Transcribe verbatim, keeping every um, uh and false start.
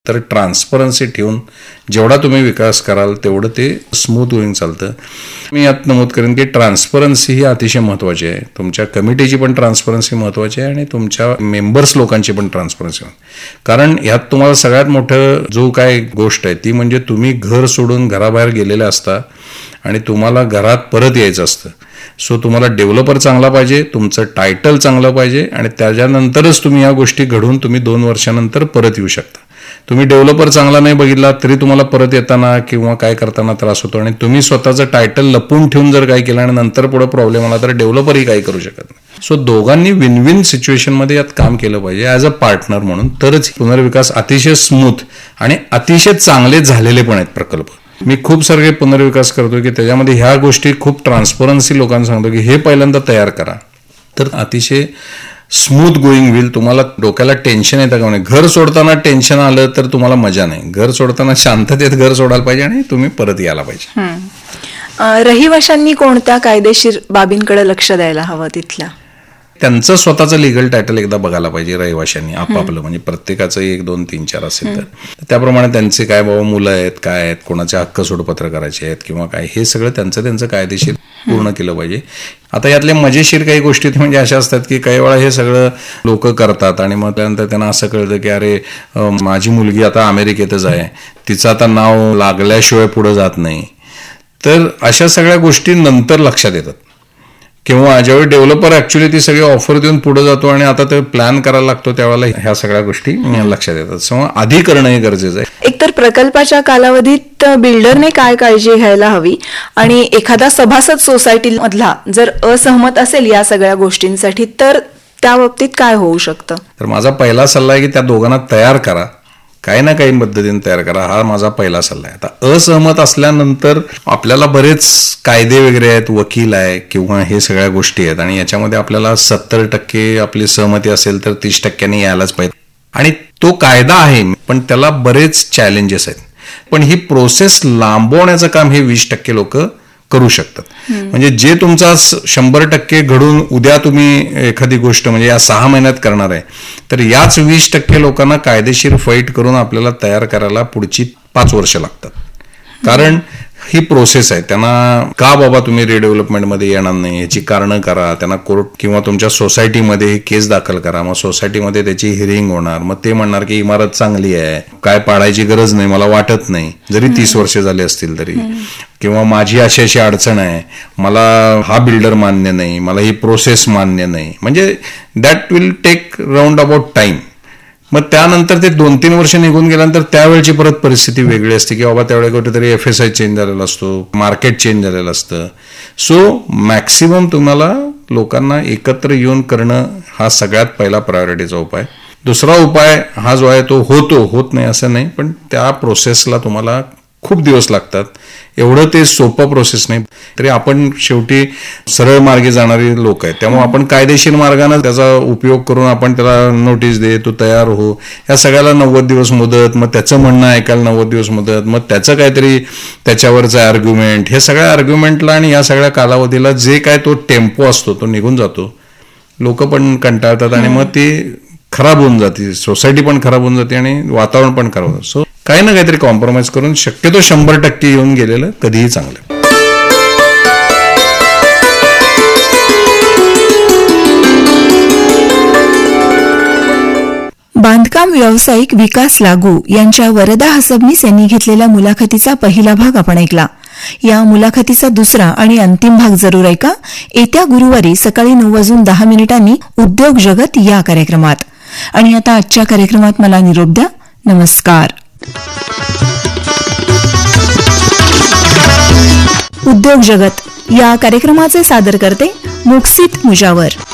तर ट्रान्सपरन्सी ठेवून जेवढा तुम्ही विकास कराल तेवढं ते स्मूथ होईन चालतं. मी यात नमूद करेन की ट्रान्सपरन्सी ही अतिशय महत्त्वाची आहे. तुमच्या कमिटीची पण ट्रान्सपरन्सी महत्त्वाची आहे आणि तुमच्या मेंबर्स लोकांची पण ट्रान्सपरन्सी. कारण यात तुम्हाला सगळ्यात मोठं जो काय गोष्ट आहे ती म्हणजे तुम्ही घर सोडून घराबाहेर गेलेले असता आणि तुम्हाला घरात परत यायचं असतं. सो तुम्हाला डेव्हलपर चांगला पाहिजे, तुमचं टायटल चांगलं पाहिजे आणि त्याच्यानंतरच तुम्ही या गोष्टी घडवून तुम्ही दोन वर्षानंतर परत येऊ शकता. तुम्ही डेव्हलपर चांगला नाही बघितला तरी तुम्हाला परत येताना किंवा काय करताना त्रास होतो आणि तुम्ही स्वतःचं टायटल लपून ठेवून जर काय केलं आणि नंतर पुढे प्रॉब्लेम आला तर डेव्हलपरही काही करू शकत नाही. सो दोघांनी विन विन सिच्युएशनमध्ये यात काम केलं पाहिजे ॲज अ पार्टनर म्हणून, तरच पुनर्विकास अतिशय स्मूथ आणि अतिशय चांगले झालेले पण आहेत प्रकल्प. मी खूप सारे पुनर्विकास करतो की त्याच्यामध्ये ह्या गोष्टी खूप ट्रान्सपरन्सी लोकांना सांगतो की हे पहिल्यांदा तयार करा तर अतिशय स्मूथ गोईंग होईल. तुम्हाला डोक्याला टेन्शन येतं का नाही, घर सोडताना टेन्शन आलं तर तुम्हाला मजा नाही. घर सोडताना शांततेत घर सोडायला पाहिजे आणि तुम्ही परत यायला पाहिजे. रहिवाशांनी कोणत्या कायदेशीर बाबींकडे लक्ष द्यायला हवं तिथल्या? त्यांचं स्वतःचं लिगल टायटल एकदा बघायला पाहिजे रहिवाशांनी आपापलं, म्हणजे प्रत्येकाचं एक दोन तीन चार असेल तर त्याप्रमाणे त्यांचे काय बाबा मुलं आहेत, काय आहेत, कोणाचे हक्क सोडपत्र करायचे आहेत किंवा काय, हे सगळं त्यांचं त्यांचं कायदेशीर पूर्ण केलं पाहिजे. आता यातले मजेशीर काही गोष्टी म्हणजे अशा असतात की काही वेळा हे सगळं लोक करतात आणि मग त्यानंतर त्यांना असं कळतं की अरे माझी मुलगी आता अमेरिकेतच आहे, तिचं आता नाव लागल्याशिवाय पुढे जात नाही. तर अशा सगळ्या गोष्टी नंतर लक्षात येतात किंवा ज्यावेळी डेव्हलपर ऍक्च्युली ती सगळी ऑफर देऊन पुढे जातो आणि आता ते प्लॅन करायला लागतो त्यावेळेला ह्या सगळ्या गोष्टी लक्षात येतात. सो आधी करणं हे गरजेचं आहे. एकतर प्रकल्पाच्या कालावधीत बिल्डरने काय काळजी घ्यायला हवी आणि एखादा सभासद सोसायटी मधला जर असहमत असेल या सगळ्या गोष्टींसाठी तर त्या बाबतीत काय होऊ शकतं? तर माझा पहिला सल्ला आहे की त्या दोघांना तयार करा, काही ना काही पद्धतीने तयार करा, हा माझा पहिला सल्ला आहे. आता असहमत असल्यानंतर आपल्याला बरेच कायदे वगैरे आहेत, वकील आहे किंवा हे सगळ्या गोष्टी आहेत आणि याच्यामध्ये आपल्याला सत्तर टक्के आपली सहमती असेल तर तीस टक्क्यांनी यायलाच पाहिजे आणि तो कायदा आहे पण त्याला बरेच चॅलेंजेस आहेत. पण ही प्रोसेस लांबवण्याचं काम हे वीस टक्के लोक करू शकतात. म्हणजे जे तुमचा शंभर टक्के घडून उद्या तुम्ही एखादी गोष्ट म्हणजे या सहा महिन्यात करणार आहे तर याच वीस टक्के लोकांना कायदेशीर फाईट करून आपल्याला तयार करायला पुढची पाच वर्ष लागतात. कारण ही प्रोसेस आहे. त्यांना का बाबा तुम्ही रिडेव्हलपमेंटमध्ये येणार नाही याची कारणं करा, त्यांना कोर्ट किंवा तुमच्या सोसायटीमध्ये केस दाखल करा, मग सोसायटीमध्ये त्याची हिअरिंग होणार, मग ते म्हणणार की इमारत चांगली आहे, काय पाडायची गरज नाही मला वाटत नाही जरी तीस वर्ष झाले असतील तरी, किंवा माझी अशी अशी अडचण आहे, मला हा बिल्डर मान्य नाही, मला ही प्रोसेस मान्य नाही. म्हणजे that will take round about time. मग त्यानंतर ते दोन तीन वर्ष निघून गेल्यानंतर त्यावेळची परत परिस्थिती वेगळी असते की बाबा त्यावेळी कुठेतरी एफ एस आय चेंज झालेला असतो, मार्केट चेंज झालेलं असतं. सो मॅक्सिमम तुम्हाला लोकांना एकत्र येऊन करणं हा सगळ्यात पहिला प्रायोरिटीचा उपाय. दुसरा उपाय हा जो आहे तो होतो, होत नाही असं नाही, पण त्या प्रोसेसला तुम्हाला खूप दिवस लागतात. एवढं ते सोपं प्रोसेस नाही. तरी आपण शेवटी सरळ मार्गे जाणारी लोक आहेत त्यामुळे आपण कायदेशीर मार्गाने त्याचा उपयोग करून आपण त्याला नोटीस दे, तू तयार हो, या सगळ्याला नव्वद दिवस मुदत, मग त्याचं म्हणणं ऐकायला नव्वद दिवस मुदत, मग त्याचं काहीतरी त्याच्यावरचं आर्ग्युमेंट, हे सगळ्या आर्ग्युमेंटला आणि या सगळ्या कालावधीला जे काय तो टेम्पो असतो तो निघून जातो. लोक पण कंटाळतात आणि मग ती खराब होऊन जाते, सोसायटी पण खराब होऊन जाते आणि वातावरण पण खराब होतं. सो काही ना काहीतरी कॉम्प्रोमाइज करून शक्यतो शंभर टक्के येऊन गेलेलं कधीही चांगलं. बांधकाम व्यावसायिक विकास लागू यांच्या वरदा हसबनीस यांनी घेतलेल्या मुलाखतीचा पहिला भाग आपण ऐकला. या मुलाखतीचा दुसरा आणि अंतिम भाग जरूर ऐका येत्या गुरुवारी सकाळी नऊ वाजून दहा मिनिटांनी उद्योग जगत या कार्यक्रमात. आणि आता आजच्या कार्यक्रमात मला निरोप द्या. नमस्कार. उद्योग जगत या कार्यक्रमाचे सादर करते मुक्सित मुजावर.